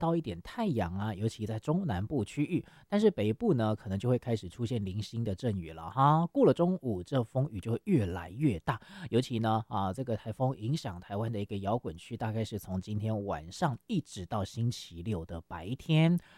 到一点太阳啊，尤其在中南部区域，但是北部呢，可能就会开始出现零星的阵雨了哈。过了中午，这风雨就会越来越大，尤其呢这个台风影响台湾的一个摇滚区，大概是从今天晚上一直到星期六的白天。